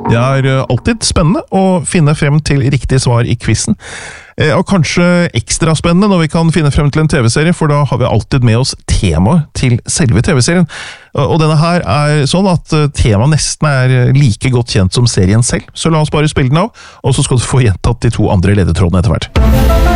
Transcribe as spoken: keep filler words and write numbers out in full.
Det er alltid spennende å finne frem til riktig svar i quizen. Og kanskje ekstra spennende når vi kan finne frem til en tv-serie, for da har vi alltid med oss temaet til selve tv-serien. Og denne her er sånn at temaet nesten er like godt kjent som serien selv, så la oss bare spille den av, og så skal du få gjentatt de to andre ledetrådene etter hvert.